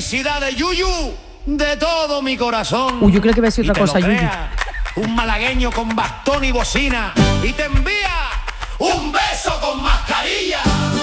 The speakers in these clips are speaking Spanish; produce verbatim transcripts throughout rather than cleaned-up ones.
Felicidades, Yuyu, de todo mi corazón. Uy, yo creo que va a decir otra cosa, Yuyu. Un malagueño con bastón y bocina y te envía un beso con mascarilla.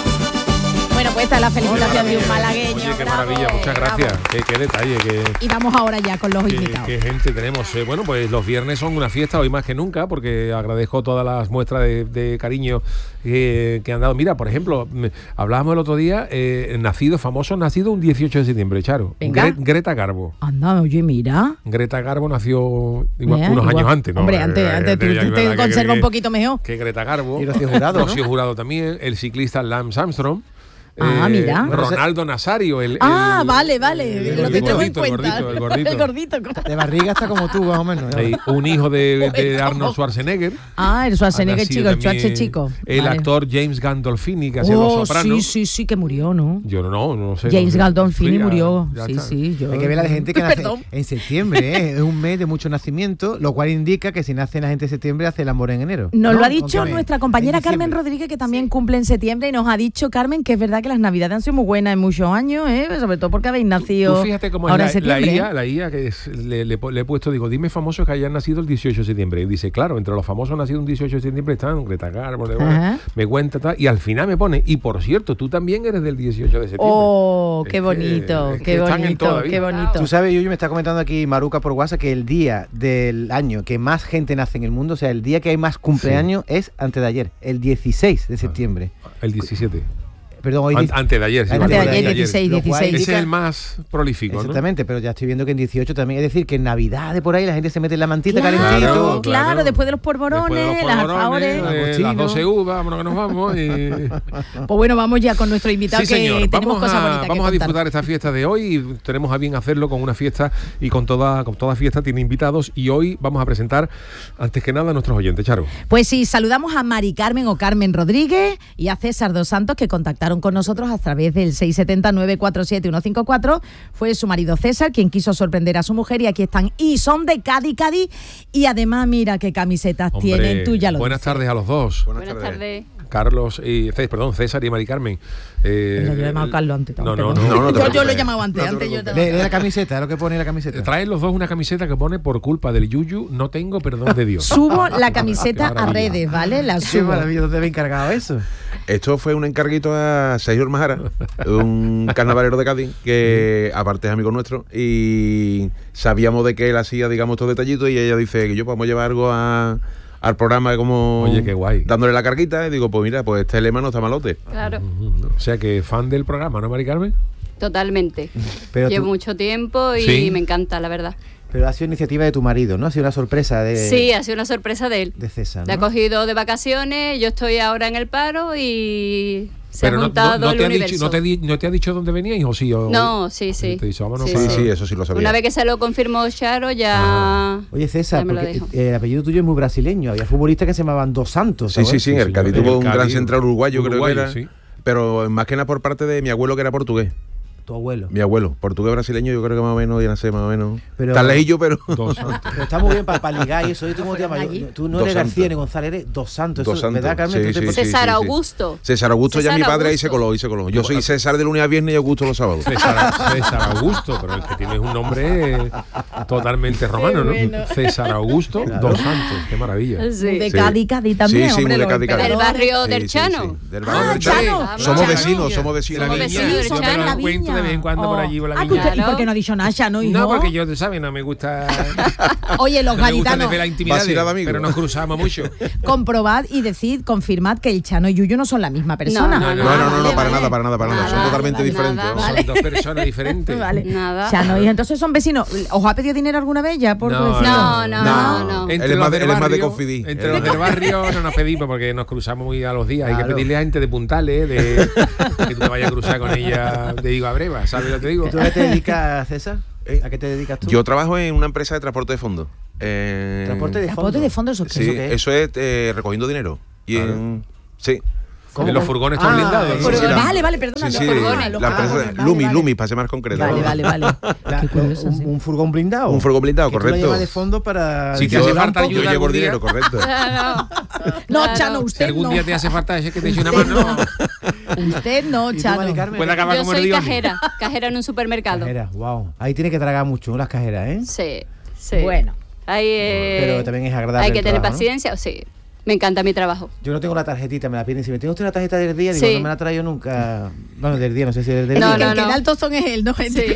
Bueno, pues esta es la felicitación de un malagueño. Oye, qué bravo, maravilla, muchas gracias. bravo. Qué, qué detalle, qué, Y vamos ahora ya con los qué, invitados. qué gente tenemos. Eh, bueno, pues los viernes son una fiesta, hoy más que nunca, porque agradezco todas las muestras de, de cariño eh, que han dado. Mira, por ejemplo, me, hablábamos el otro día, eh, nacido, famoso, nacido un dieciocho de septiembre, Charo. Venga. Gre- Greta Garbo. Anda, oye, mira. Greta Garbo nació igual, Mira, unos igual. años antes, ¿no? Hombre, antes, Eh, antes eh, tú, ya, tú ya, te ya, que- conserva que- un poquito mejor. Que Greta Garbo. Y Rocío Jurado, ¿no? Rocío Jurado también, el ciclista Lance Armstrong. Ah, mira. Ronaldo Nazario, el, Ah, el- vale, vale. el Lo tenemos en gordito, el cuenta. gordito, el gordito. El gordito. De barriga está como tú, más o menos. ¿no? Hay un hijo de, de Arnold Schwarzenegger. Ah, el Schwarzenegger Ha chico, nacido el Schwarze también chico. El Vale. actor James Gandolfini, que hacía Los Oh, Sopranos. sí, sí, sí, que murió, ¿no? Yo no, no, no sé. James no sé. Gandolfini Sí, ya- murió. ya Sí, está. sí. Yo... Hay que ver a la gente que nace Perdón. en septiembre, ¿eh? Es un mes de mucho nacimiento, lo cual indica que si nace la gente en septiembre hace el amor en enero. Nos ¿no? lo ha dicho Aunque nuestra en compañera Carmen diciembre. Rodríguez, que también cumple en septiembre, y nos ha dicho, Carmen, que es verdad que las navidades han sido muy buenas en muchos años, ¿eh? Sobre todo porque habéis nacido Tú fíjate cómo ahora es en la, la septiembre. I A, la I A que es- le, le, le he puesto, digo, dime famosos que hayan nacido el dieciocho de septiembre. Y dice, claro, entre los famosos nacidos un dieciocho de septiembre están Greta Garbo, Ajá. me cuenta tal, y al final me pone, y por cierto, tú también eres del dieciocho de septiembre. Oh, Es qué que- bonito, es que qué están en todo, bonito, David. qué bonito. Tú sabes, Yuyu, me está comentando aquí Maruca por WhatsApp que el día del año que más gente nace en el mundo, o sea, el día que hay más cumpleaños es antes de ayer, el dieciséis de septiembre. El diecisiete. Perdón, hoy An- dice- antes de ayer, sí. Antes de antes ayer, dieciséis, lo cual dieciséis. Ese indica- es el más prolífico, ¿no? Exactamente, pero ya estoy viendo que en dieciocho también. Es decir, que en Navidad de por ahí la gente se mete en la mantita Claro, calentito. claro, después de los polvorones, Después de los las polvorones, alfajores. eh, Agostino. las doce uvas, vámonos que nos vamos. Y... Pues bueno, vamos ya con nuestro invitado, Sí, que señor. tenemos Vamos, cosas a, bonitas que vamos a contar. disfrutar esta fiesta de hoy y tenemos a bien hacerlo con una fiesta y con toda, con toda fiesta tiene invitados y hoy vamos a presentar antes que nada a nuestros oyentes, Charo. Pues sí, saludamos a Mari Carmen o Carmen Rodríguez y a César Dos Santos, que contactaron con nosotros a través del seis siete cero nueve cuatro siete uno cinco cuatro. Fue su marido César quien quiso sorprender a su mujer y aquí están. Y son de Cádiz, Cádiz. Y además, mira qué camisetas Hombre, tienen, tú ya lo buenas dices. tardes a los dos. Buenas tardes. Carlos y César, perdón, César y Mari Carmen. Eh, Yo lo he llamado Carlos antes. No, no, perdón. no. no te yo, yo lo he preocupes. llamado antes. No te antes yo te- Lee, lee la camiseta, es lo que pone la camiseta. Traen los dos una camiseta que pone por culpa del Yuyu, no tengo perdón de Dios. Subo la camiseta Qué a maravilla. redes, ¿vale? La Qué subo. maravilla, ¿dónde había encargado eso? Esto fue un encarguito a Sergio Ormajara, un carnavalero de Cádiz, que aparte es amigo nuestro, y sabíamos de que él hacía, digamos, estos detallitos, y ella dice que yo podemos llevar algo a, al programa como Oye, qué guay. dándole la carguita, y digo, pues mira, pues este lema no está malote. Claro, O sea que fan del programa, ¿no, Mari Carmen? totalmente. Pero, Llevo tú- mucho tiempo y Sí. me encanta, la verdad. pero ha sido iniciativa de tu marido, ¿no? Ha sido una sorpresa de, Sí, ha sido una sorpresa de él. de César, Le ha ¿no? cogido de vacaciones, yo estoy ahora en el paro y se Pero ha no, juntado no- no el te ha universo. dicho, no, te di- ¿no te ha dicho dónde veníais o sí? O, No, sí, sí. Te dice, vámonos Sí, Sí, para- sí, eso sí lo sabía. Una vez que se lo confirmó Charo, ya... Oye, César, ya me lo porque dijo. eh, el apellido tuyo es muy brasileño. Había futbolistas que se llamaban Dos Santos. Sí, sí, ¿sabes? sí, en el señor. Cádiz En tuvo el un gran Cádiz, central uruguayo, creo que uruguayo, era. sí. Pero más que nada por parte de mi abuelo, que era portugués. Tu abuelo. Mi abuelo, portugués brasileño, yo creo que más o menos, ya no sé, más o menos. Pero- Está lejillo, pero. Dos santos. Pero está muy bien para ligar y eso. ¿Y tú cómo te fueron llamas? allí. Tú no Dos eres García Santos. ni González, eres Dos Santos. Dos Eso, Santos. ¿verdad, Carmen? Sí, Tú te sí, pones- sí. César Augusto. César Augusto, ya César mi padre ahí Augusto. se coló, ahí se coló. Yo soy César de lunes a viernes y Augusto los sábados. César, César Augusto, pero el que tienes un nombre eh, totalmente romano, ¿no? bueno. César Augusto, Dos Santos, qué maravilla. Sí. De Sí. Cádiz, Cádiz también, Sí, sí, hombre, muy de los Cádiz, Cádiz. Del emperadores. barrio Sí, del sí, Chano. sí, del Ah, barrio del Chano. Chano. Vamos, Somos Chano. vecinos, somos vecinos. Somos La viña, vecinos, yo me Chano. lo La encuentro de vez en cuando por Oh. allí por la Ah, viña. ¿y usted- ¿y Claro. por qué no ha dicho nada, Chano, hijo? No, porque yo, ¿sabes? No me gusta. Oye, los no me gusta gaditanos, desvelar intimidades, Vacilada, amigo. pero nos cruzamos mucho. comprobad y decid, confirmad que el Chano y Yuyu no son la misma persona. No, No, no, no, no, Vale, para vale. nada, para nada, para nada. Son Nada, totalmente nada, diferentes. nada. vamos. Son dos personas diferentes. Vale. Nada. Chano, y entonces son vecinos. ¿Os ha pedido dinero alguna vez ya? Por No, decirlo? No, no, no, no. Entre Él es los más de- del él es más de barrio- confidí. Entre los del barrio no nos pedimos porque nos cruzamos muy a los días. Hay que Claro. pedirle a gente de puntales, de que tú te vayas a cruzar con ella de Higo a Breva, ¿sabes lo que te digo? ¿Y tú a qué te dedicas, César? ¿Eh? ¿A qué te dedicas tú? Yo trabajo en una empresa de transporte de fondos. Eh, Transporte de Transporte de fondos, ¿eso qué? Sí, ¿Eso qué es? eso es eh, recogiendo dinero. Y Claro. en, sí. En los furgones están Ah, blindados. ¿no? sí, sí, la- vale, vale, perdona. Sí, los sí, furgones, los la furgones, empresa vale, Lumi, vale. Lumi, para ser más concreto. Vale, vale, vale. La- Qué curioso, un, sí. un furgón blindado. Un furgón blindado, Que tú lo correcto. llevas de fondo para... Si te Yo- hace falta yo ayuda llevo algún el día- dinero, correcto. Claro. No, Claro. Chano, Si usted algún no. día te hace falta ese que te eche una Usted mano, no. Usted no, ¿Y tú, Chano. Mari Carmen? puede acabar Yo como el soy Dioni. cajera, cajera en un supermercado. Cajera, wow. Ahí tiene que tragar mucho, ¿no? Las cajeras, ¿eh? Sí, sí. Bueno. Ahí, eh, Pero también es agradable hay el que tener trabajo, ¿no? paciencia, sí. Me encanta mi trabajo. Yo no tengo la tarjetita, me la piden. Si me tengo usted una tarjeta del día, digo, Sí. no me la traigo nunca. Bueno, del día, no sé si es del No, que día. el que da el tostón es él, no Sí. gente.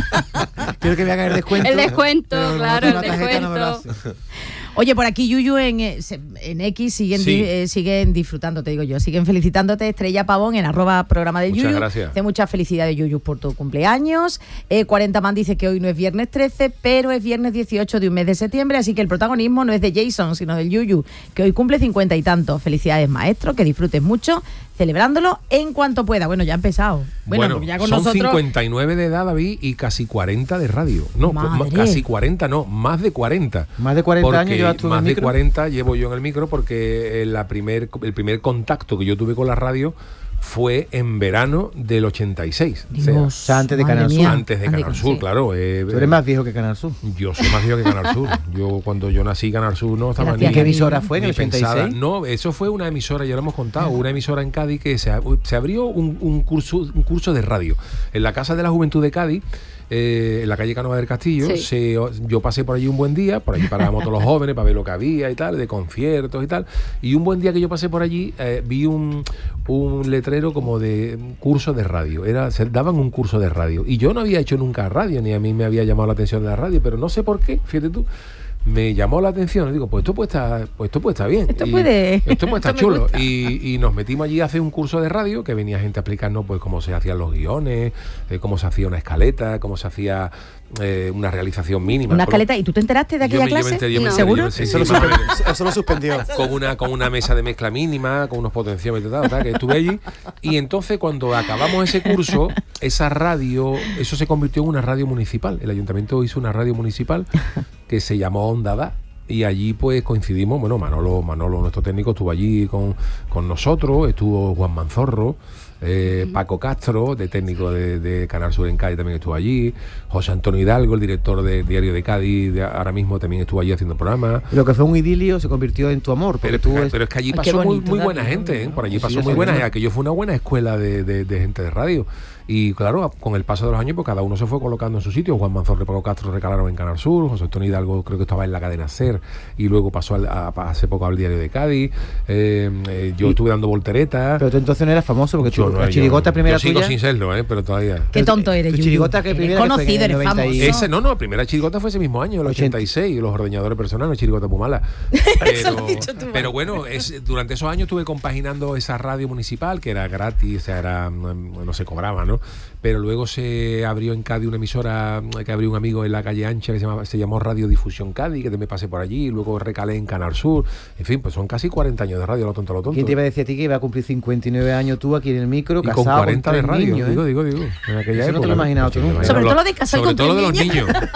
Quiero que me hagan el descuento. El descuento, pero como claro, tengo el la tarjeta, no me lo descuento. hace. Oye, por aquí Yuyu en, eh, se- en X siguen, Sí. di- eh, siguen disfrutando, te digo yo, siguen felicitándote, Estrella Pavón, en arroba programa del Muchas Yuyu. gracias. Hace muchas felicidades, Yuyu, por tu cumpleaños. Eh, cuarenta Man dice que hoy no es viernes trece, pero es viernes dieciocho de un mes de septiembre, así que el protagonismo no es de Jason, sino del Yuyu, que hoy cumple cincuenta y tantos. Felicidades, maestro, que disfrutes mucho, celebrándolo en cuanto pueda. Bueno, ya ha empezado. Bueno, Bueno, porque ya con son nosotros... cincuenta y nueve de edad, David, y casi cuarenta de radio. No, pues, Madre. más- casi cuarenta, no, más de cuarenta. Más de cuarenta Porque años llevas tú en el Más de micro. cuarenta llevo yo en el micro porque eh, la primer, el primer contacto que yo tuve con la radio fue en verano del ochenta y seis. O sea, Dios, o sea, antes de madre Canal Sur. mía. antes de Canal Sur, sí. claro. eh, Tú eres más viejo que Canal Sur. Yo soy más viejo que Canal Sur. Yo cuando yo nací Canal Sur no estaba Gracias ni ¿Qué a Dios. emisora fue en el ni ochenta y pensada. seis? No, eso fue una emisora, ya lo hemos contado, una emisora en Cádiz que se, ab- se abrió un, un curso un curso de radio en la Casa de la Juventud de Cádiz. Eh, en la calle Canova del Castillo. Sí. se- yo pasé por allí un buen día, por allí parábamos todos los jóvenes para ver lo que había y tal, de conciertos y tal, y un buen día que yo pasé por allí eh, vi un, un letrero como de curso de radio. Era, se daban un curso de radio y yo no había hecho nunca radio, ni a mí me había llamado la atención de la radio, pero no sé por qué, fíjate tú, me llamó la atención. Digo, pues esto puede estar, pues esto puede estar bien. Esto Y puede- esto puede estar esto me chulo. gusta. Y, y nos metimos allí a hacer un curso de radio que venía gente a explicarnos pues cómo se hacían los guiones, eh, cómo se hacía una escaleta, cómo se hacía eh, una realización mínima. Una Con- escaleta. ¿Y tú te enteraste de Yo aquella me- yo me clase? enteré, yo me No. enteré, yo ¿Seguro? me- sí, Eso lo sí, más o suspe- menos. eso lo suspendió. con una con una mesa de mezcla mínima, con unos potenciómetros y tal, tal, que estuve allí. Y entonces cuando acabamos ese curso, esa radio, eso se convirtió en una radio municipal. El ayuntamiento hizo una radio municipal que se llamó Onda Da. Y allí pues coincidimos, bueno, Manolo, Manolo, nuestro técnico, estuvo allí con, con nosotros, estuvo Juan Manzorro, eh, Paco Castro, de técnico de, de Canal Sur en Cádiz, también estuvo allí, José Antonio Hidalgo, el director de Diario de Cádiz, de, ahora mismo también estuvo allí haciendo programas. Lo que fue un idilio se convirtió en tu amor. Porque Pero, tú pero, es- es que allí Ay, qué pasó muy, bonito, muy David, buena ¿no? gente, ¿eh? Por allí Sí, pasó yo muy sabía, buena ¿no? gente. Aquello fue una buena escuela de, de- de gente de radio. Y claro, con el paso de los años, pues cada uno se fue colocando en su sitio. Juan Manzorro y Paco Castro recalaron en Canal Sur, José Antonio Hidalgo creo que estaba en la cadena SER y luego pasó al- a, a- hace poco al Diario de Cádiz. Eh, eh, yo estuve dando volteretas. Pero tú entonces no eras famoso porque Yo tú, no, la yo- chirigota primera yo sigo tuya. sin serlo, ¿eh? Pero todavía. Qué tonto eres, Tu Yuyu. chirigota que Eres primera que fue en conocido, el eres noventa y- famoso. Ese, no, no, la primera chirigota fue ese mismo año, el ochenta. ochenta y seis, los ordeñadores personales, chirigota muy mala. Eso lo Pero, has dicho tú, pero bueno, es, durante esos años estuve compaginando esa radio municipal, que era gratis, o sea, era, no, no se cobraba, ¿no? Pero luego se abrió en Cádiz una emisora que abrió un amigo en la calle Ancha que se, llamaba, se llamó Radio Difusión Cádiz, que me pasé por allí, y luego recalé en Canal Sur. En fin, pues son casi cuarenta años de radio, lo tonto, lo tonto. ¿Quién te iba a decir a ti que iba a cumplir cincuenta y nueve años tú aquí en el micro, Y casado con cuarenta de tres radio, niños, ¿eh? digo, digo, digo. En aquella Eso no te lo época. he imaginado tú Sí, me nunca. Sobre imagino todo lo de casar sobre con todo tres de los niños. niños.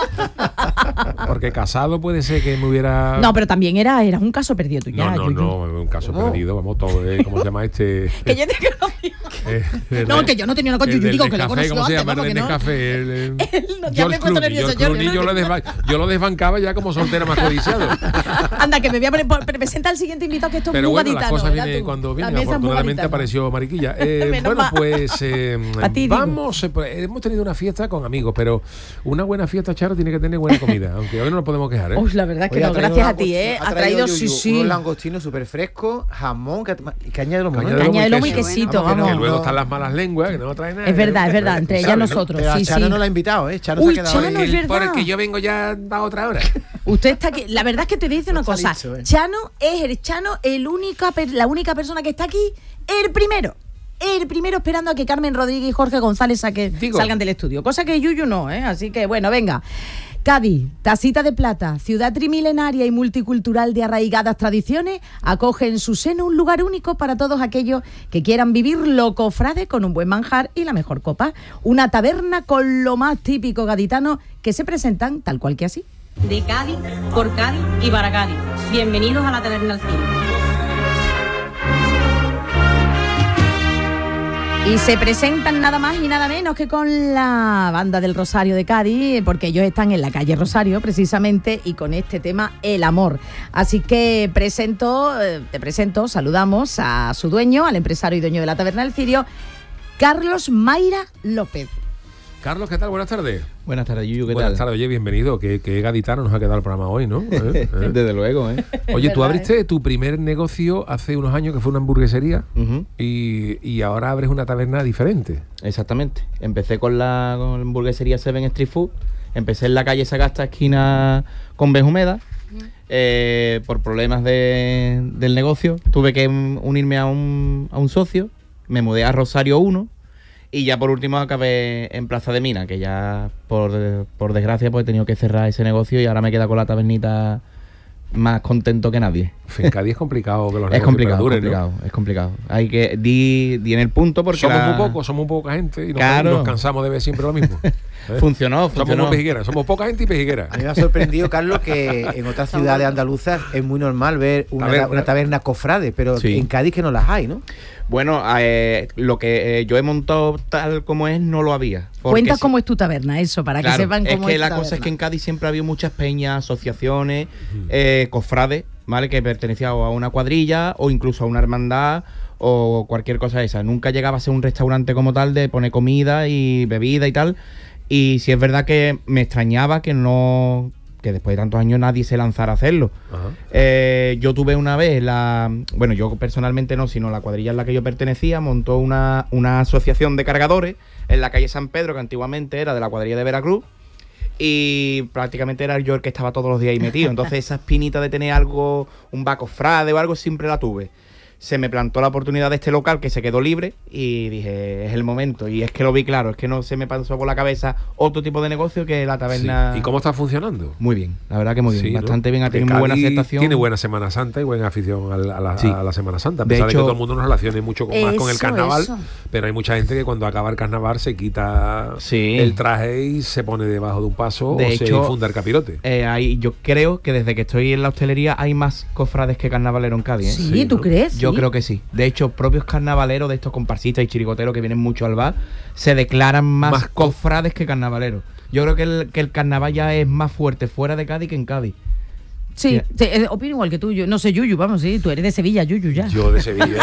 Porque casado puede ser que me hubiera... No, pero también era, era un caso perdido tuyo. No, no, no, un caso ¿Cómo? perdido, vamos, todo, eh, ¿cómo se llama este? Que yo te conocí. Eh, el No, de- que yo no tenía nada con el Yuyu, del digo que lo he Nescafé, conocido ¿cómo se antes, llama? vamos, El que no. Nescafé, el, el- Él no- ya George me he puesto Clooney, nerviosa, George Clooney, George yo lo, desba- yo lo desbancaba ya como soltera más codiciado. Anda, que me voy a poner, por- presenta al siguiente invitado, que esto Pero es muy bueno, las gaditano, cosas ¿verdad vienen tú? cuando La vienen. mesa es muy Afortunadamente gaditana. apareció Mariquilla. Eh, Menos bueno, mal. pues eh, A ti digo. vamos, eh, pues, hemos tenido una fiesta con amigos, pero una buena fiesta, Charo, tiene que tener buena comida, aunque hoy no nos podemos quejar, ¿eh? Uy, la verdad es que Oye, no, ha traído gracias a langos- ti, ¿eh? ha Ha traído, Yuyu sí, sí. unos langostinos súper frescos, jamón, que- y caña de lomo, ¿no? Caña de Caña de lomo y queso. quesito, Vamos, que vamos. Que luego no. están las malas lenguas, que no traen nada. Es verdad, es verdad, entre ellas ¿Sabes, no? nosotros, Pero a sí, Chano sí. no la ha invitado, ¿eh? Chano Uy, se ha quedado Chano, ahí. es verdad. Porque yo vengo ya a otra hora. Usted está aquí. La verdad es que te dice una Está cosa. listo, ¿eh? Chano es el Chano, el única, per- la única persona que está aquí, el primero. El primero esperando a que Carmen Rodríguez y Jorge González saque- Digo. salgan del estudio. Cosa que Yuyu no, ¿eh? Así que, bueno, venga. Cádiz, tacita de plata, ciudad trimilenaria y multicultural de arraigadas tradiciones, acoge en su seno un lugar único para todos aquellos que quieran vivir lo cofrade con un buen manjar y la mejor copa. Una taberna con lo más típico gaditano que se presentan tal cual que así. De Cádiz, por Cádiz y para Cádiz. Bienvenidos a la Taberna del Cine. Y se presentan nada más y nada menos que con la banda del Rosario de Cádiz, porque ellos están en la calle Rosario precisamente y con este tema El Amor. Así que presento, te presento, saludamos a su dueño, al empresario y dueño de la Taberna del Cirio, Carlos Mayra López. Carlos, ¿qué tal? Buenas tardes. Buenas tardes, Yuyu, ¿qué Buenas tal? tardes, oye, bienvenido. Qué, qué gaditano nos ha quedado el programa hoy, ¿no? ¿Eh? ¿Eh? Desde luego, ¿eh? Oye, tú verdad, abriste tu primer negocio hace unos años, que fue una hamburguesería, Uh-huh. y, y ahora abres una taberna diferente. Exactamente. Empecé con la, con la hamburguesería Seven Street Food. Empecé en la calle Sagasta, esquina con Benjumeda. Eh, por problemas de, del negocio tuve que unirme a un, a un socio. Me mudé a Rosario uno. Y ya por último acabé en Plaza de Mina, que ya por, por desgracia pues he tenido que cerrar ese negocio y ahora me queda con la tabernita más contento que nadie. En Cádiz es complicado que los Es negocios complicado, perduren, complicado, ¿no? es complicado. Hay que di, di en el punto porque Somos la- muy pocos, somos muy poca gente y nos, Claro. nos cansamos de ver siempre lo mismo. ¿Eh? funcionó, Somos funcionó. muy pejigueras, somos poca gente y pejigueras. A mí me ha sorprendido, Carlos, que en otras ciudades andaluzas es muy normal ver una Taberna. taberna, una taberna cofrade, pero Sí. en Cádiz que no las hay, ¿no? Bueno, eh, lo que eh, yo he montado tal como es no lo había. porque Cuenta sí- cómo es tu taberna, eso, para Claro, que sepan es cómo que es, la tu cosa es que taberna. en Cádiz siempre había muchas peñas, asociaciones, eh, cofrades, ¿vale? Que pertenecían a una cuadrilla o incluso a una hermandad o cualquier cosa de esa. Nunca llegaba a ser un restaurante como tal de poner comida y bebida y tal. Y sí es verdad que me extrañaba que no... que después de tantos años nadie se lanzara a hacerlo. Ajá. Eh, yo tuve una vez la... Bueno, yo personalmente no, sino la cuadrilla en la que yo pertenecía montó una, una asociación de cargadores en la calle San Pedro, que antiguamente era de la cuadrilla de Veracruz, y prácticamente era yo el que estaba todos los días ahí metido. Entonces esa espinita de tener algo, un bacofrade o algo, siempre la tuve. Se me plantó la oportunidad de este local que se quedó libre y dije, es el momento. Y es que lo vi claro, es que no se me pasó por la cabeza otro tipo de negocio que la taberna... Sí. ¿Y cómo está funcionando? Muy bien, la verdad que muy bien, Sí, ¿no? bastante bien, ha Porque tenido muy buena Cádiz aceptación. Tiene buena Semana Santa y buena afición a la, a la, Sí. a la Semana Santa. A De pesar de, hecho- que todo el mundo nos relacione mucho con, más con el Eso, carnaval, eso. pero hay mucha gente que cuando acaba el carnaval se quita Sí. el traje y se pone debajo de un paso De o se hecho, infunda el capirote. Eh, hay, yo creo que desde que estoy en la hostelería hay más cofrades que carnavaleros en Cádiz, ¿eh? Sí, Sí, ¿tú ¿no? crees? Yo Sí. creo que sí. De hecho, propios carnavaleros de estos comparsistas y chirigoteros que vienen mucho al bar se declaran más, Más co- cofrades que carnavaleros. Yo creo que el, que el carnaval ya es más fuerte fuera de Cádiz que en Cádiz. Sí, sí, eh, opino igual que tú. Yo no sé, Yuyu, vamos, sí, tú eres de Sevilla, Yuyu, ya. Yo de Sevilla.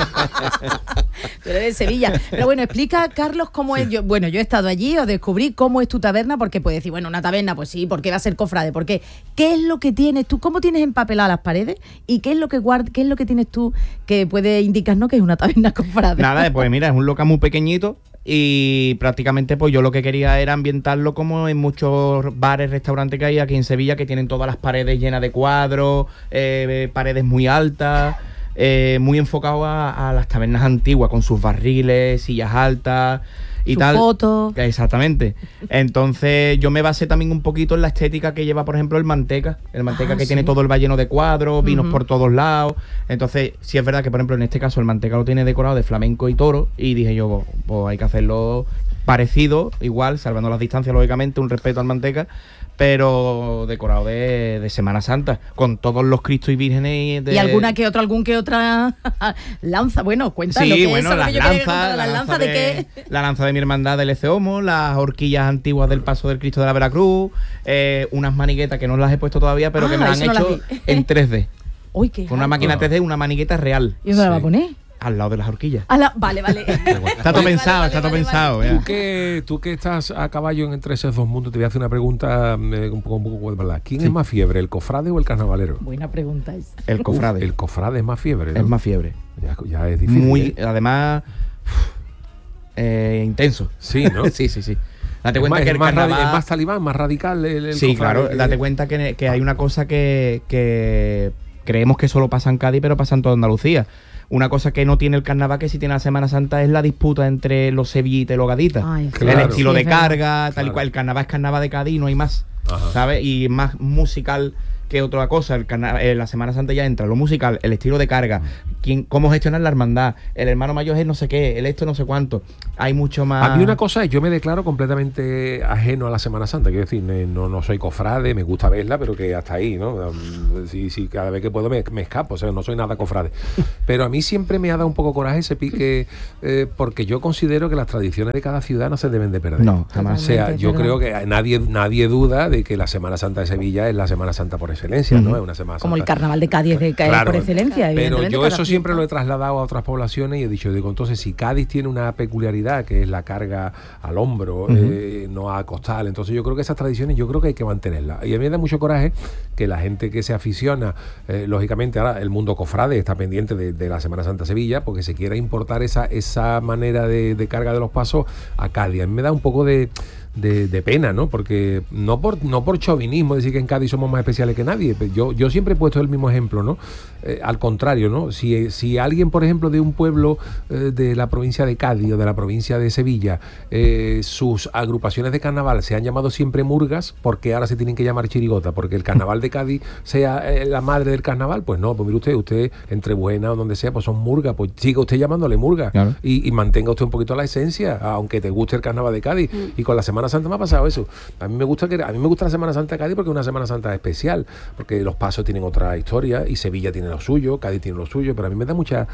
Tú eres de Sevilla. Pero bueno, explica, Carlos, cómo es. Yo, bueno, yo he estado allí, os descubrí cómo es tu taberna, porque puedes decir, bueno, una taberna, pues sí, ¿por qué va a ser cofrade? ¿Por qué? ¿Qué es lo que tienes tú? ¿Cómo tienes empapeladas las paredes? ¿Y qué es lo que guard, qué es lo que tienes tú que puede indicarnos que es una taberna cofrade? Nada, pues mira, es un local muy pequeñito y prácticamente pues yo lo que quería era ambientarlo como en muchos bares, restaurantes que hay aquí en Sevilla, que tienen todas las paredes llenas de cuadros, eh, paredes muy altas, eh, muy enfocado a, a las tabernas antiguas, con sus barriles, sillas altas y Su tal. foto. Exactamente. Entonces yo me basé también un poquito en la estética que lleva, por ejemplo, el Manteca. El Manteca Ah, que sí. tiene todo el bar lleno de cuadros, vinos Ujú. por todos lados. Entonces, sí es verdad que, por ejemplo, en este caso el Manteca lo tiene decorado de flamenco y toro. Y dije yo, pues, pues hay que hacerlo parecido, igual, salvando las distancias, lógicamente, un respeto al Manteca, pero decorado de, de Semana Santa, con todos los Cristos y Vírgenes. De... Y alguna que otra, algún que otra lanza. Bueno, cuenta lo Sí, que bueno, es, lo las que yo quería lanzas, contar, la las lanza lanzas de, qué. la lanza de mi hermandad del Eceomo, las horquillas antiguas del Paso del Cristo de la Veracruz, eh, unas maniguetas que no las he puesto todavía, pero Ah, que me las han eso no las hecho vi. en tres D. Uy, qué Con una alto. máquina Ah. tres D, una manigueta real, ¿Y dónde la va a Sí. poner? al lado de las horquillas. A la- Vale, vale. Está todo Vale, pensado, vale, está todo vale, pensado. vale. vea. Tú que, tú que estás a caballo entre esos dos mundos, te voy a hacer una pregunta eh, un poco, un poco de verdad. ¿Quién Sí. es más fiebre, el cofrade o el carnavalero? Buena pregunta esa. El cofrade. Uf, el cofrade es más fiebre, ¿no? Es más fiebre. Ya, ya es difícil. Muy, ¿eh? además, eh, intenso. Sí, ¿no? sí, sí, sí. Date Es cuenta más, que es el más radi- carnaval... es más talibán, más radical el, el Sí, cofrade claro. que- Date cuenta que, que hay una cosa que, que creemos que solo pasa en Cádiz, pero pasa en toda Andalucía. Una cosa que no tiene el carnaval, que sí tiene la Semana Santa, es la disputa entre los sevillitas y los gaditas. Ay, Claro. El estilo Sí, de es verdad. carga, tal Claro. y cual. El carnaval es carnaval de Cádiz y no hay más. Ajá. ¿Sabes? Y es más musical que otra cosa. El carna- eh, la Semana Santa ya entra lo musical, el estilo de carga. quién, cómo gestionar la hermandad. El hermano mayor es no sé qué, el esto no sé cuánto. Hay mucho más... A mí una cosa es, yo me declaro completamente ajeno a la Semana Santa, quiero decir, no, no soy cofrade, me gusta verla, pero que hasta ahí, ¿no? Sí, sí, cada vez que puedo me, me escapo, o sea, no soy nada cofrade. Pero a mí siempre me ha dado un poco coraje ese pique, eh, porque yo considero que las tradiciones de cada ciudad no se deben de perder. No, jamás. O sea, yo creo que nadie, nadie duda de que la Semana Santa de Sevilla es la Semana Santa por excelencia, ¿no? Es una Semana Como Santa. el Carnaval de Cádiz de Cádiz Claro, por excelencia, pero evidentemente. yo cada eso siempre fiesta. lo he trasladado a otras poblaciones y he dicho, digo, entonces si Cádiz tiene una peculiaridad que es la carga al hombro, uh-huh. eh, no a costal, entonces yo creo que esas tradiciones yo creo que hay que mantenerlas. Y a mí me da mucho coraje que la gente que se aficiona, eh, lógicamente ahora el mundo cofrade está pendiente de, de la Semana Santa Sevilla, porque se quiera importar esa, esa manera de, de carga de los pasos a Cádiz. A mí me da un poco de... De, de pena, ¿no? Porque no por no por chauvinismo decir que en Cádiz somos más especiales que nadie. Yo, yo siempre he puesto el mismo ejemplo, ¿no? Eh, al contrario, ¿no? Si, si alguien, por ejemplo, de un pueblo eh, de la provincia de Cádiz o de la provincia de Sevilla, eh, sus agrupaciones de carnaval se han llamado siempre murgas, porque ahora se tienen que llamar chirigota, porque el carnaval de Cádiz sea eh, la madre del carnaval, pues no, pues mire usted, usted entre Buena o donde sea, pues son murgas, pues siga usted llamándole murga, claro. y, y mantenga usted un poquito la esencia, aunque te guste el carnaval de Cádiz. Mm. Y con la Semana Santa me ha pasado eso. A mí me gusta que a mí me gusta la Semana Santa de Cádiz porque es una Semana Santa especial, porque los pasos tienen otra historia y Sevilla tiene lo suyo, Cádiz tiene lo suyo, pero a mí me da mucha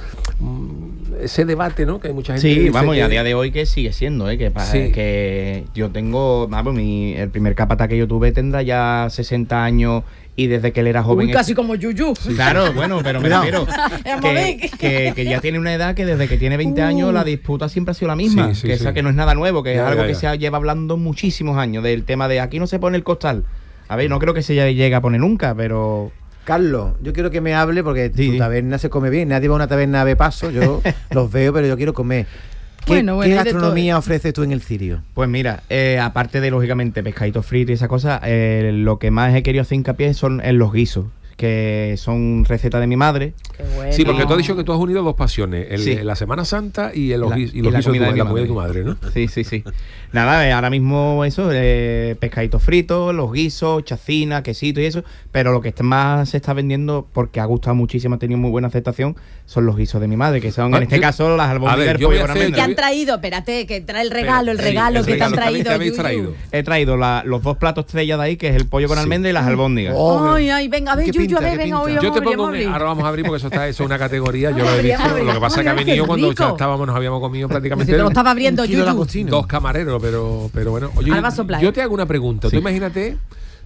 mmm, ese debate, ¿no? Que hay mucha gente sí, que dice vamos, que... y a día de hoy que sigue siendo, ¿eh? Que, sí. que yo tengo, vamos, mi, el primer capataz que yo tuve tendrá ya sesenta años. Y desde que él era joven... Uy, casi como Yuyu. Sí. Claro, bueno, pero me refiero que, que, que ya tiene una edad que desde que tiene veinte uh. años la disputa siempre ha sido la misma. Sí, sí, que sí. esa que no es nada nuevo, que ya, es algo ya, ya. que se lleva hablando muchísimos años, del tema de aquí no se pone el costal. A ver, no creo que se llegue a poner nunca, pero... Carlos, yo quiero que me hable porque sí, tu sí. taberna se come bien. Nadie va a una taberna a ver paso, yo los veo, pero yo quiero comer. ¿Qué, bueno, bueno, ¿qué gastronomía ofreces tú en el Cirio? Pues mira, eh, aparte de, lógicamente, pescaditos fritos y esa cosa, eh, lo que más he querido hacer hincapié son en los guisos, que son recetas de mi madre. Qué bueno. Sí, porque tú has dicho que tú has unido dos pasiones, el, sí. la Semana Santa y, el, los, la, y los y guisos de, de, tu, de la la comida de tu madre, ¿no? Sí, sí, sí. Nada, eh, ahora mismo eso, eh, pescaditos fritos, los guisos, chacina, quesito y eso, pero lo que más se está vendiendo, porque ha gustado muchísimo, ha tenido muy buena aceptación, son los guisos de mi madre, que son, ah, en este yo, caso, las albóndigas del pollo con almendra. ¿Qué han traído? Espérate, que trae el regalo, el regalo sí, el que regalo, te han traído. ¿Qué habéis traído? He traído la, los dos platos estrellas de ahí, que es el pollo con sí. almendra y las albóndigas. Oh, ay, ay, venga, a ver, Yuyu, a ver, venga, hoy yo te pongo un, ahora vamos a abrir porque eso está eso es una categoría, yo lo he visto. Lo que pasa es que ha venido cuando ya estábamos, nos habíamos comido prácticamente. Si te lo estaba abriendo Yuyu. Dos camareros, pero, pero bueno. Oye, yo te hago una pregunta. Sí. Tú imagínate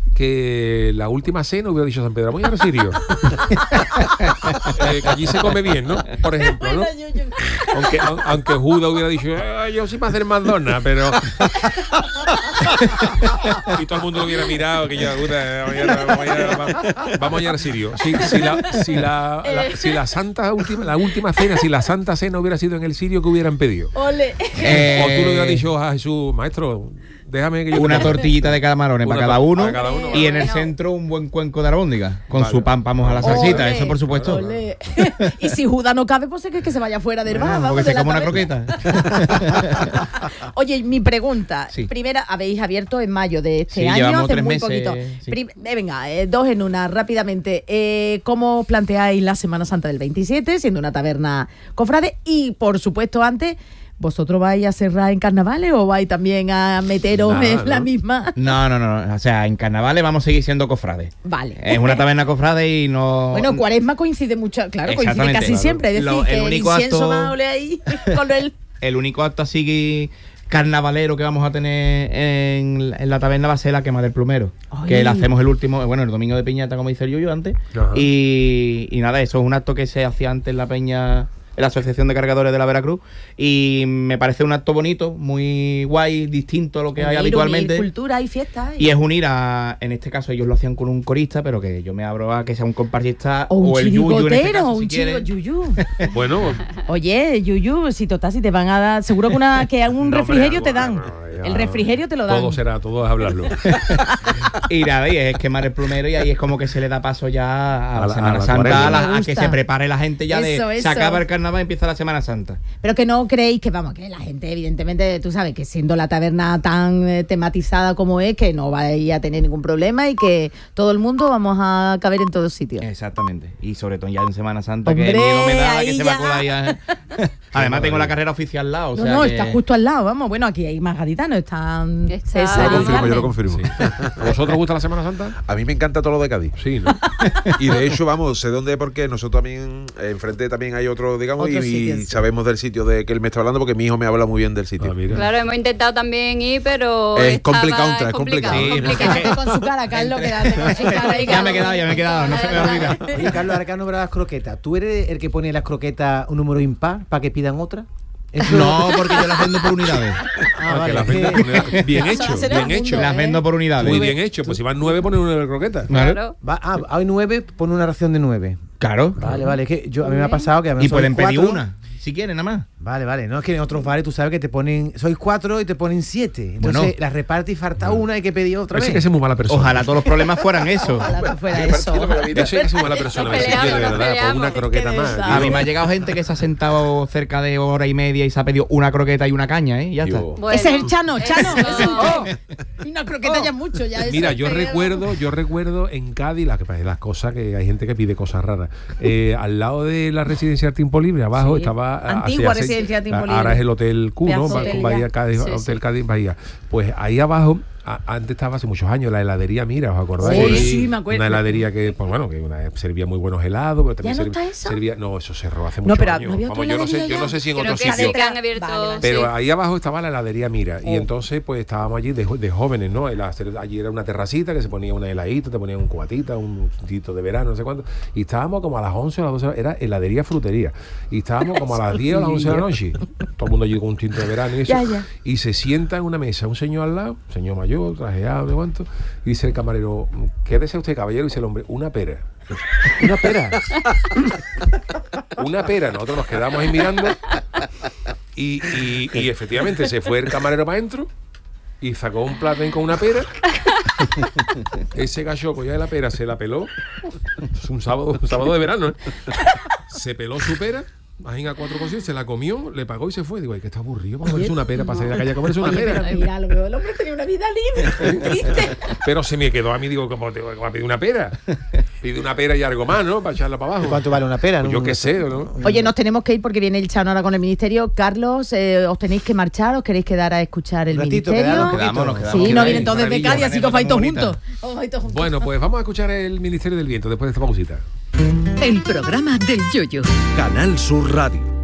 que la última cena hubiera dicho San Pedro, voy a ir Sirio. eh, que allí se come bien, ¿no? Por ejemplo, ¿no? Aunque, aunque Judas hubiera dicho, eh, yo sí para hacer Madonna, pero... y todo el mundo lo hubiera mirado, que yo, Judas, vamos a ir, vamos a ir a Sirio. Si, si, la, si, la, la, si la santa última, la última cena, si la santa cena hubiera sido en el Sirio, ¿qué hubieran pedido? Ole. Eh, o tú le hubieras dicho a Jesús, maestro... Déjame que yo una tortillita de camarones para cada uno, para cada uno y bueno. en el centro un buen cuenco de albóndiga con vale. su pan, vamos a la salsita, ole, eso por supuesto. Ole. Y si Judas no cabe, pues es que, que se vaya fuera del bar, bueno, porque se come una croqueta. Oye, mi pregunta, sí. primera, habéis abierto en mayo de este sí, año, hace tres muy meses, poquito. Sí. Prim- eh, venga, eh, dos en una, rápidamente. Eh, ¿Cómo planteáis la Semana Santa del veintisiete, siendo una taberna cofrade? Y, por supuesto, antes... ¿Vosotros vais a cerrar en carnavales o vais también a meteros no, en no. la misma? No, no, no, o sea, en carnavales vamos a seguir siendo cofrades. Vale. Es una taberna cofrade y no... Bueno, Cuaresma coincide mucho, claro, coincide casi claro. siempre. Es decir, Lo, el que único el incienso acto, más ole ahí con el... El único acto así carnavalero que vamos a tener en, en la taberna va a ser la quema del plumero. Ay. Que la hacemos el último, bueno, el domingo de piñata, como dice el Yuyu antes. Y, y nada, eso es un acto que se hacía antes en la peña... en la Asociación de Cargadores de la Veracruz, y me parece un acto bonito, muy guay, distinto a lo que unir, hay habitualmente. Unir cultura y fiesta. Y... y es unir a, en este caso ellos lo hacían con un corista, pero que yo me abro a que sea un compartista o, un o el Yuyu en este caso, un si chico Yuyu. Bueno. Oye, Yuyu, si total, si te van a dar, seguro que una que un no, refrigerio hombre, te dan. No, no, el refrigerio te lo dan. Todo será, todo es hablarlo. Y nada, y es quemar el plumero y ahí es como que se le da paso ya a, a la Semana a la Santa, a, la, a que se prepare la gente ya eso, de eso. Se acaba el carnaval carnaval empieza la Semana Santa. Pero que no creéis que, vamos, que la gente, evidentemente, tú sabes, que siendo la taberna tan eh, tematizada como es, que no vais a tener ningún problema y que todo el mundo vamos a caber en todos sitios. Exactamente. Y sobre todo ya en Semana Santa, Hombre, que miedo me da ahí que se ya. va a colar ya. Además tengo la carrera oficial al lado. O No, sea no, que... está justo al lado, vamos. Bueno, aquí hay más gaditanos, están Está- César Yo y lo confirmo, yo Carmen. lo confirmo. ¿A vosotros os gusta la Semana Santa? A mí me encanta todo lo de Cádiz. Sí, ¿no? Y de hecho, vamos, sé dónde es porque nosotros también, eh, enfrente también hay otro, digamos, y, Otros y sitios, sí. sabemos del sitio de que él me está hablando porque mi hijo me habla muy bien del sitio. Ah, mira. Claro, hemos intentado también ir, pero Es estaba- complicado entrar, es complicado, complicado. Sí, complicado. Quédate con su cara, Carlos, quédate con su cara. ahí, Ya me he Carlos. quedado, ya me he quedado, no se me olvida. Oye, Carlos, ahora que has nombrado las croquetas, ¿tú eres el que pone las croquetas un número impar para que pidan otra? Eso- No, porque yo las vendo por unidades. Ah, Ah, vale, que las es que- venda por unidad. Bien Eso hecho, hace bien todo el hecho. mundo, Las ¿eh? vendo por unidades. Muy bien hecho. Pues si van nueve, ponen una de croqueta. Claro. Va, ah, hay nueve, pone una ración de nueve. Claro. Vale, vale, es que yo, a mí me ha pasado que a mí Y sois pueden pedir cuatro. una, si quieren, nada más. Vale, vale, no es que en otros bares tú sabes que te ponen, sois cuatro y te ponen siete. Entonces Bueno. las reparte y falta una, hay que pedir otra Ese vez. que es muy mala persona. Ojalá todos los problemas fueran eso. Ojalá que fuera eso. Ese que es muy mala persona. Nos Me dice, "Oye, de peleamos, nos verdad, por una peleamos". croqueta Es que más. de Digo, A mí me ha llegado gente que se ha sentado cerca de hora y media y se ha pedido una croqueta y una caña, ¿eh? Y ya está. Digo, Bueno, Ese es el Chano, Chano. eso. ese es el Chano. Y una croqueta ya es mucho. Ya eso Mira, es yo que- recuerdo, yo recuerdo en Cádiz las, las cosas que hay gente que pide cosas raras. Eh, al lado de la residencia del Tiempo Libre, abajo Sí. estaba Antigua hacia- residencia del Tiempo ahora Libre. es el Hotel Q, ¿no? Pedazo Ba- hotel con ya. Bahía Cádiz, Sí, Hotel sí. Cádiz Bahía. Pues ahí abajo a- antes estaba hace muchos años la heladería Mira, ¿os acordáis? Sí, Sí. sí, me acuerdo. Una heladería que, pues bueno, que una- servía muy buenos helados, pero también ¿Ya no servía, está eso? servía- no, eso cerró hace No, muchos pero años. ¿no había otra Vamos, yo no sé, heladería yo no ya? sé si en Creo otro que sitio. sí que han abierto. Vale, vale. Pero sí. ahí abajo estaba la heladería Mira y Oh. entonces pues estábamos allí de, jo- de jóvenes, ¿no? El hacer- allí era una terracita que se ponía una heladita, te ponían un cubatita, un tito de verano, no sé cuánto. Y estábamos como a las once o a las doce, era heladería frutería. Y estábamos como a las diez o a las once de la noche. Todo el mundo allí con un tinto de verano y eso. Ya, ya. Y se sienta en una mesa un señor al lado, un señor mayor, trajeado, no sé cuánto, y dice el camarero, ¿qué desea usted, caballero? Y dice el hombre, una pera. Una pera. Una pera. Nosotros nos quedamos ahí mirando y, y, y efectivamente se fue el camarero para adentro y sacó un plato con una pera. Ese galloco ya de la pera se la peló. Es un sábado, un sábado de verano, ¿eh? Se peló su pera. Imagina cuatro cosas, se la comió, le pagó y se fue. Digo, ay, que está aburrido. Vamos a comerse una pera para salir a la calle a comerse una Oye, pera. pero mira, lo veo, el hombre tenía una vida libre. triste. Pero se me quedó a mí, digo, como te voy a pedir una pera. Pide una pera y algo más, ¿no? Para echarla para abajo. ¿Cuánto vale una pera? Pues no? yo qué sé, ¿no? Oye, nos tenemos que ir porque viene el Chano ahora con el ministerio. Carlos, eh, ¿os tenéis que marchar? ¿Os queréis quedar a escuchar el Un ratito, ministerio? quedarnos un Quedamos, nos poquito. quedamos. Sí, no Qué vienen todos desde maravilla, Cádiz, una así que os vais anécdota todos muy juntos. bonita. Os vais todos juntos. Bueno, pues vamos a escuchar el Ministerio del Viento después de esta pausita. El programa del Yoyo. Canal Sur Radio.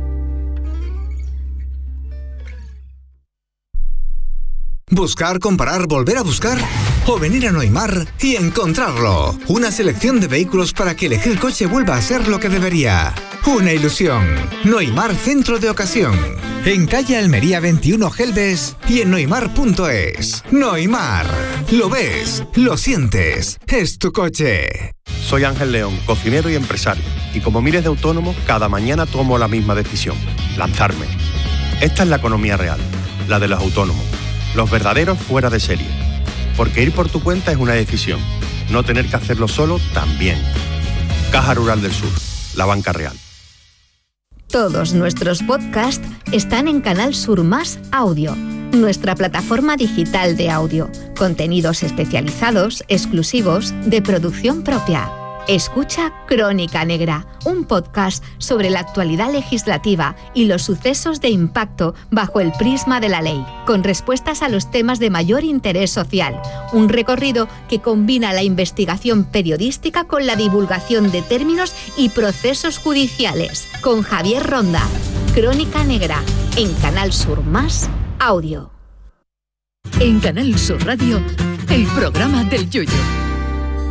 Buscar, comparar, volver a buscar o venir a Noimar y encontrarlo. Una selección de vehículos para que elegir coche vuelva a ser lo que debería. Una ilusión. Noimar Centro de Ocasión. En calle Almería veintiuno Gelbes y en noimar punto es. Noimar. Lo ves, lo sientes. Es tu coche. Soy Ángel León, cocinero y empresario. Y como miles de autónomos, cada mañana tomo la misma decisión. Lanzarme. Esta es la economía real. La de los autónomos. Los verdaderos fuera de serie. Porque ir por tu cuenta es una decisión. No tener que hacerlo solo también. Caja Rural del Sur. La banca real. Todos nuestros podcasts están en Canal Sur Más Audio, nuestra plataforma digital de audio. Contenidos especializados, exclusivos, de producción propia. Escucha Crónica Negra, un podcast sobre la actualidad legislativa y los sucesos de impacto bajo el prisma de la ley, con respuestas a los temas de mayor interés social. Un recorrido que combina la investigación periodística con la divulgación de términos y procesos judiciales. Con Javier Ronda. Crónica Negra, en Canal Sur Más Audio. En Canal Sur Radio, el programa del Yoyo.